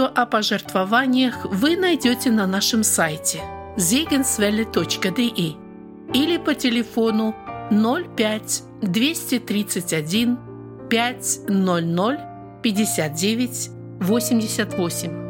Информацию о пожертвованиях вы найдете на нашем сайте segenswelle.de или по телефону 05 231 500 59 88.